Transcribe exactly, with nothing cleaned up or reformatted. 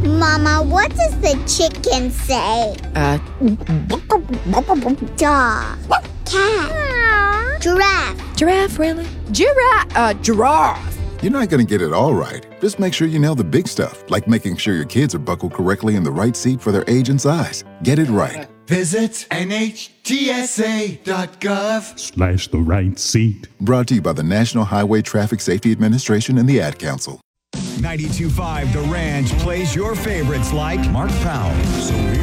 Mama, what does the chicken say? Uh, Dog. Cat. Giraffe. giraffe, really? Giraffe, uh, giraffe. You're not going to get it all right. Just make sure you nail the big stuff, like making sure your kids are buckled correctly in the right seat for their age and size. Get it right. Visit N H T S A dot gov slash the right seat. Brought to you by the National Highway Traffic Safety Administration and the Ad Council. ninety-two point five The Ranch plays your favorites like Mark Powell. So